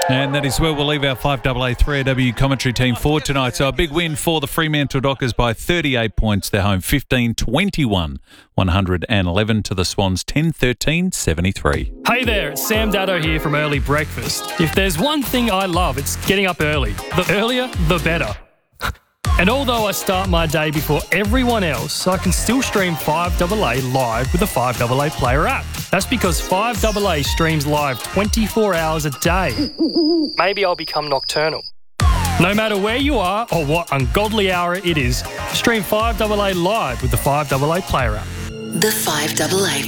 And that is where we'll leave our 5AA 3AW commentary team for tonight. So a big win for the Fremantle Dockers by 38 points. They're home 15-21, 111 to the Swans 10-13, 73. Hey there, it's Sam Daddo here from Early Breakfast. If there's one thing I love, it's getting up early. The earlier, the better. And although I start my day before everyone else, I can still stream 5AA live with the 5AA Player app. That's because 5AA streams live 24 hours a day. Maybe I'll become nocturnal. No matter where you are or what ungodly hour it is, stream 5AA live with the 5AA Player app. The 5AA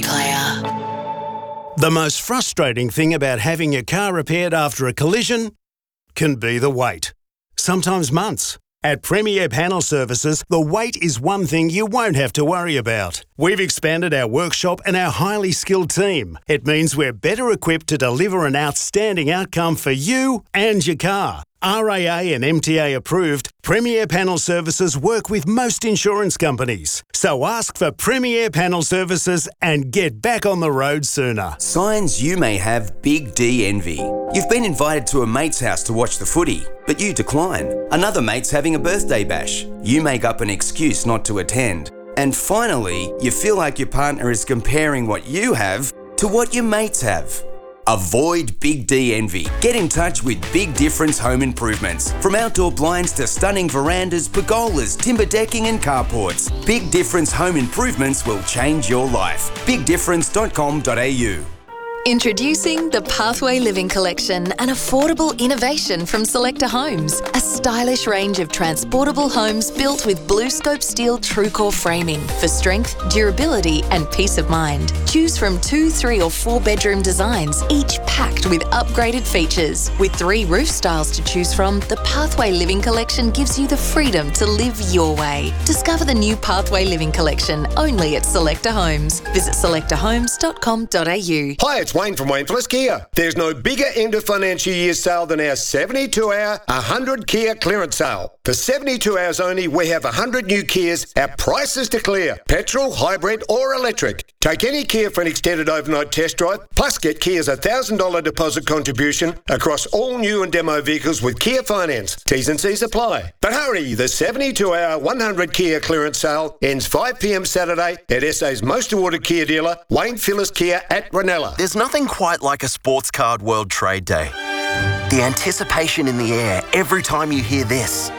Player. The most frustrating thing about having your car repaired after a collision can be the wait. Sometimes months. At Premier Panel Services, the wait is one thing you won't have to worry about. We've expanded our workshop and our highly skilled team. It means we're better equipped to deliver an outstanding outcome for you and your car. RAA and MTA approved, Premier Panel Services work with most insurance companies. So ask for Premier Panel Services and get back on the road sooner. Signs you may have Big D envy. You've been invited to a mate's house to watch the footy, but you decline. Another mate's having a birthday bash. You make up an excuse not to attend. And finally, you feel like your partner is comparing what you have to what your mates have. Avoid Big D envy. Get in touch with Big Difference Home Improvements. From outdoor blinds to stunning verandas, pergolas, timber decking and carports, Big Difference Home Improvements will change your life. BigDifference.com.au. Introducing the Pathway Living Collection, an affordable innovation from Selector Homes. A stylish range of transportable homes built with BlueScope steel TrueCore framing for strength, durability and peace of mind. Choose from 2, 3 or 4 bedroom designs, each packed with upgraded features. With 3 roof styles to choose from, the Pathway Living Collection gives you the freedom to live your way. Discover the new Pathway Living Collection only at Selector Homes. Visit selectorhomes.com.au. Hi, it's Wayne from Wayne Phillips Kia. There's no bigger end of financial year sale than our 72-hour 100 Kia clearance sale. For 72 hours only, we have 100 new Kias at prices to clear. Petrol, hybrid or electric. Take any Kia for an extended overnight test drive, plus get Kia's $1,000 deposit contribution across all new and demo vehicles with Kia Finance. T's and C's apply. But hurry, the 72-hour 100 Kia clearance sale ends 5 p.m. Saturday at SA's most awarded Kia dealer, Wayne Phillips Kia at Ranella. There's nothing quite like a Sports Card World Trade Day. The anticipation in the air every time you hear this.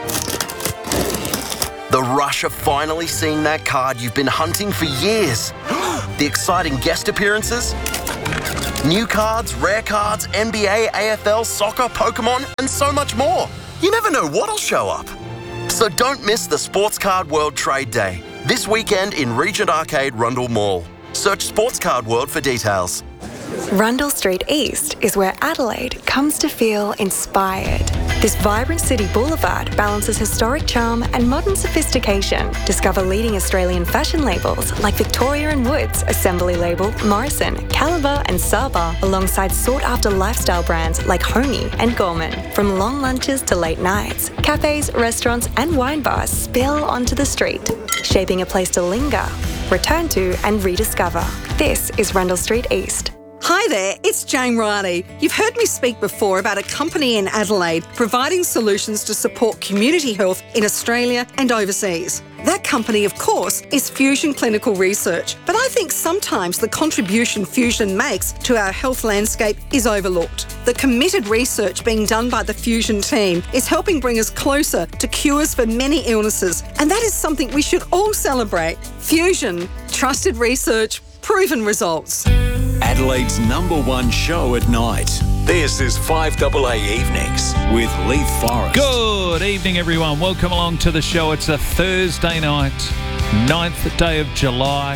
The rush of finally seeing that card you've been hunting for years. The exciting guest appearances. New cards, rare cards, NBA, AFL, soccer, Pokemon, and so much more. You never know what'll show up. So don't miss the Sports Card World Trade Day. This weekend in Regent Arcade, Rundle Mall. Search Sports Card World for details. Rundle Street East is where Adelaide comes to feel inspired. This vibrant city boulevard balances historic charm and modern sophistication. Discover leading Australian fashion labels like Victoria & Woods, Assembly Label, Morrison, Caliber and Saba, alongside sought-after lifestyle brands like Honey and Gorman. From long lunches to late nights, cafes, restaurants and wine bars spill onto the street, shaping a place to linger, return to and rediscover. This is Rundle Street East. Hi there, it's Jane Riley. You've heard me speak before about a company in Adelaide providing solutions to support community health in Australia and overseas. That company, of course, is Fusion Clinical Research, but I think sometimes the contribution Fusion makes to our health landscape is overlooked. The committed research being done by the Fusion team is helping bring us closer to cures for many illnesses, and that is something we should all celebrate. Fusion, trusted research, proven results. Adelaide's #1 show at night. This is 5AA Evenings with Leith Forrest. Good evening, everyone. Welcome along to the show. It's a Thursday night, 9th day of July,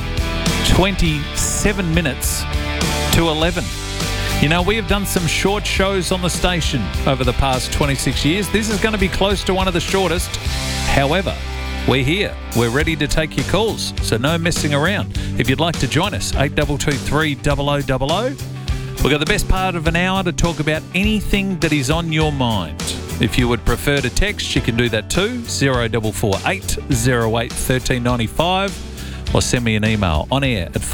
27 minutes to 11. You know, we have done some short shows on the station over the past 26 years. This is going to be close to one of the shortest. However, we're here. We're ready to take your calls, so no messing around. If you'd like to join us, 8223 0000. We've got the best part of an hour to talk about anything that is on your mind. If you would prefer to text, you can do that too, 0448 08 1395. or send me an email on air at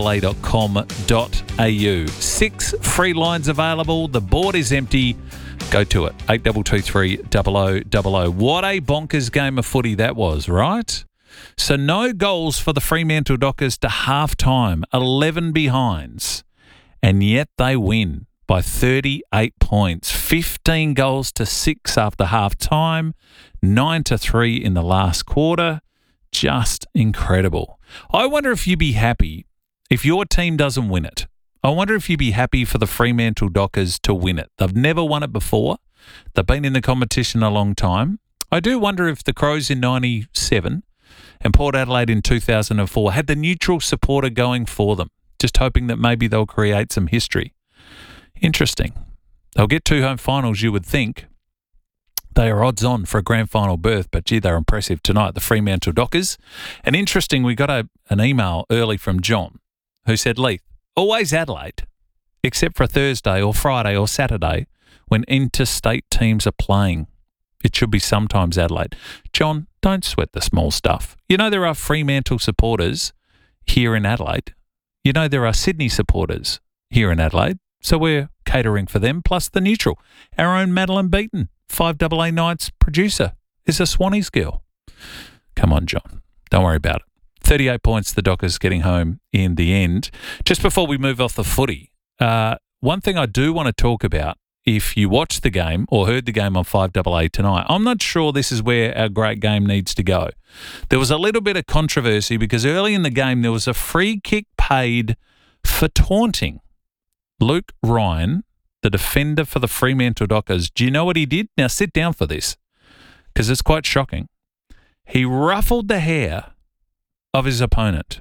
5AA.com.au. 6 free lines available. The board is empty. Go to it. 8223 0000. What a bonkers game of footy that was, right? So no goals for the Fremantle Dockers to half-time, 11 behinds, and yet they win by 38 points, 15 goals to 6 after half-time, 9-3 in the last quarter. Just incredible. I wonder if you'd be happy if your team doesn't win it. I wonder if you'd be happy for the Fremantle Dockers to win it. They've never won it before. They've been in the competition a long time. I do wonder if the Crows in 97 and Port Adelaide in 2004 had the neutral supporter going for them, just hoping that maybe they'll create some history. Interesting. They'll get 2 home finals, you would think. They are odds on for a grand final berth, but gee, they're impressive tonight, the Fremantle Dockers. And interesting, we got an email early from John who said, Leith, always Adelaide, except for Thursday or Friday or Saturday when interstate teams are playing. It should be sometimes Adelaide. John, don't sweat the small stuff. You know there are Fremantle supporters here in Adelaide. You know there are Sydney supporters here in Adelaide. So we're catering for them, plus the neutral. Our own Madeline Beaton, 5AA Nights producer, is a Swannies girl. Come on, John. Don't worry about it. 38 points, the Dockers getting home in the end. Just before we move off the footy, one thing I do want to talk about, if you watched the game or heard the game on 5AA tonight, I'm not sure this is where our great game needs to go. There was a little bit of controversy because early in the game there was a free kick paid for taunting Luke Ryan, the defender for the Fremantle Dockers. Do you know what he did? Now sit down for this because it's quite shocking. He ruffled the hair of his opponent.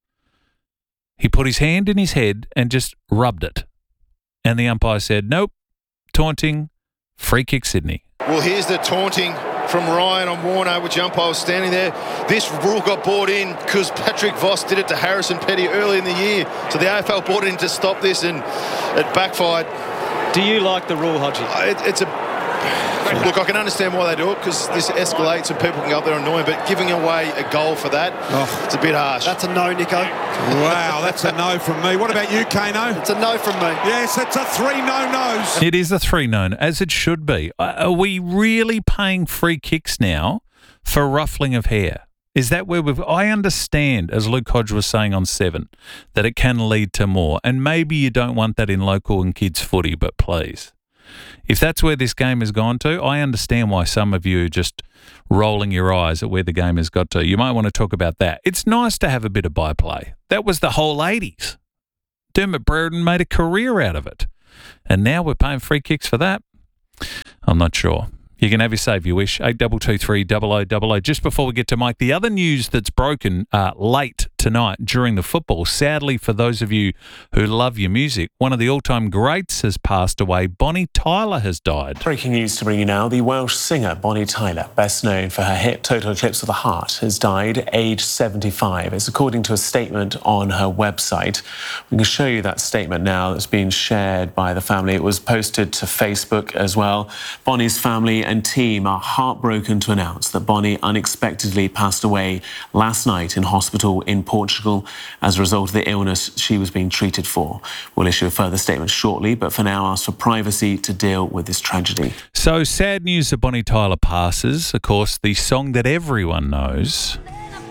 He put his hand in his head and just rubbed it. And the umpire said, nope, taunting, free kick Sydney. Well, here's the taunting from Ryan on Warner, which umpire was standing there. This rule got brought in because Patrick Voss did it to Harrison Petty early in the year. So the AFL brought it in to stop this and it backfired. Do you like the rule, Hodgie? Look, I can understand why they do it because this escalates and people can go up there and annoy, but giving away a goal for that, it's a bit harsh. That's a no, Nico. Wow, that's a no from me. What about you, Kano? It's a no from me. Yes, it's a 3 no-nos. It is a 3 no, as it should be. Are we really paying free kicks now for ruffling of hair? Is that where I understand, as Luke Hodge was saying on 7, that it can lead to more. And maybe you don't want that in local and kids footy, but please. If that's where this game has gone to, I understand why some of you are just rolling your eyes at where the game has got to. You might want to talk about that. It's nice to have a bit of byplay. That was the whole 80s. Dermot Brereton made a career out of it. And now we're paying free kicks for that? I'm not sure. You can have your say if you wish. 8223 0000. Just before we get to Mike, the other news that's broken late tonight during the football, sadly for those of you who love your music, one of the all-time greats has passed away. Bonnie Tyler has died. Breaking news to bring you now. The Welsh singer Bonnie Tyler, best known for her hit Total Eclipse of the Heart, has died aged 75. It's according to a statement on her website. We can show you that statement now that's been shared by the family. It was posted to Facebook as well. Bonnie's family and team are heartbroken to announce that Bonnie unexpectedly passed away last night in hospital in Portugal as a result of the illness she was being treated for. We'll issue a further statement shortly, but for now ask for privacy to deal with this tragedy. So sad news that Bonnie Tyler passes. Of course, the song that everyone knows